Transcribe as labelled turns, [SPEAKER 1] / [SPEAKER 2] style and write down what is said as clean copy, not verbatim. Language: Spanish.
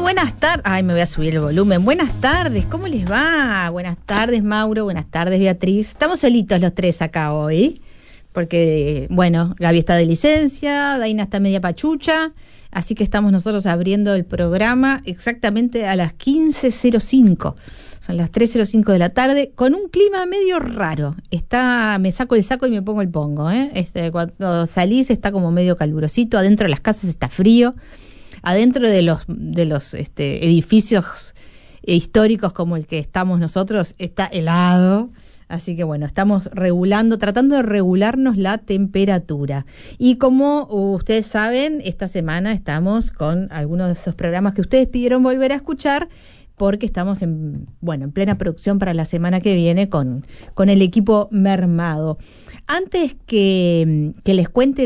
[SPEAKER 1] buenas tardes. Ay, me voy a subir el volumen. Buenas tardes, ¿cómo les va? Buenas tardes, Mauro. Buenas tardes, Beatriz. Estamos solitos los tres acá hoy. Porque, bueno, Gaby está de licencia, Daina está media pachucha. Así que estamos nosotros abriendo el programa exactamente a las 15:05. Son las 3:05 de la tarde, con un clima medio raro. Me saco el saco y me pongo el pongo, ¿eh? Cuando salís está como medio calurosito, adentro de las casas está frío, adentro de los edificios históricos como el que estamos nosotros está helado. Así que bueno, estamos tratando de regularnos la temperatura. Y como ustedes saben, esta semana estamos con algunos de esos programas que ustedes pidieron volver a escuchar, porque estamos en plena producción para la semana que viene con el equipo mermado. Antes que les cuente